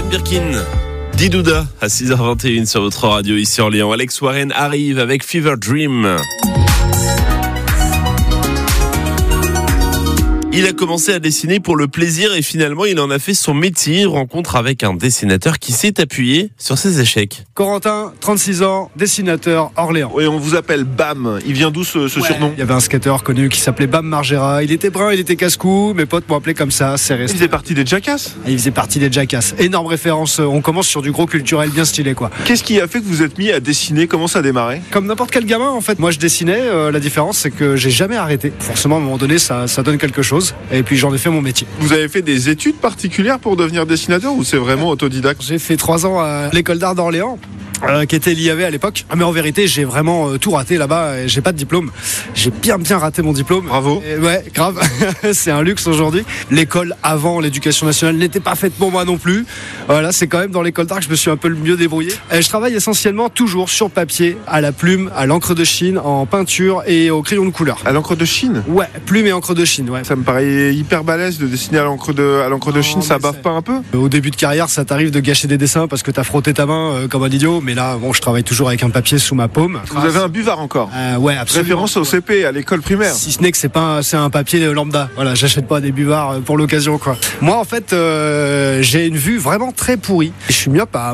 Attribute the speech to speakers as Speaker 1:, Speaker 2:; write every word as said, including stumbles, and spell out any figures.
Speaker 1: Jane Birkin. Didouda à six heures vingt et une sur votre radio ici en Lyon. Alex Warren arrive avec Fever Dream. Il a commencé à dessiner pour le plaisir et finalement il en a fait son métier. Rencontre avec un dessinateur qui s'est appuyé sur ses échecs.
Speaker 2: Corentin, trente-six ans, dessinateur, Orléans.
Speaker 3: Oui, on vous appelle Bam. Il vient d'où ce, ce
Speaker 2: Ouais.
Speaker 3: surnom?
Speaker 2: Il y avait un skateur connu qui s'appelait Bam Margera. Il était brun, il était casse-cou. Mes potes m'ont appelé comme ça, c'est
Speaker 3: Il
Speaker 2: resté.
Speaker 3: faisait partie des Jackass.
Speaker 2: Il faisait partie des Jackass. Énorme référence. On commence sur du gros culturel bien stylé, quoi.
Speaker 3: Qu'est-ce qui a fait que vous êtes mis à dessiner? Comment ça a démarré?
Speaker 2: Comme n'importe quel gamin, en fait. Moi, je dessinais. Euh, la différence, c'est que j'ai jamais arrêté. Forcément, à un moment donné, ça, ça donne quelque chose. Et puis, j'en ai fait mon métier.
Speaker 3: Vous avez fait des études particulières pour devenir dessinateur ou c'est vraiment autodidacte?
Speaker 2: J'ai fait trois ans à l'école d'art d'Orléans. Euh, qui était l'I A V à l'époque. Mais en vérité, j'ai vraiment euh, tout raté là-bas. Et j'ai pas de diplôme. J'ai bien bien raté mon diplôme.
Speaker 3: Bravo.
Speaker 2: Et ouais, grave. C'est un luxe aujourd'hui. L'école avant l'éducation nationale n'était pas faite pour moi non plus. Voilà, c'est quand même dans l'école d'art que je me suis un peu le mieux débrouillé. Et je travaille essentiellement toujours sur papier, à la plume, à l'encre de Chine, en peinture et au crayon de couleur.
Speaker 3: À l'encre de Chine?
Speaker 2: Ouais, plume et encre de Chine, ouais.
Speaker 3: Ça me paraît hyper balèze de dessiner à l'encre de, à l'encre de
Speaker 2: Non,
Speaker 3: Chine, ça
Speaker 2: mais
Speaker 3: bave
Speaker 2: c'est-
Speaker 3: pas un peu?
Speaker 2: Au début de carrière, ça t'arrive de gâcher des dessins parce que t'as frotté ta main euh, comme un idiot. Mais là, bon, je travaille toujours avec un papier sous ma paume.
Speaker 3: Vous avez un buvard encore?
Speaker 2: Euh, ouais, absolument.
Speaker 3: Référence au C P, à l'école primaire.
Speaker 2: Si ce n'est que c'est pas un, c'est un papier lambda. Voilà, j'achète pas des buvards pour l'occasion, quoi. Moi, en fait, euh, j'ai une vue vraiment très pourrie. Je suis myope à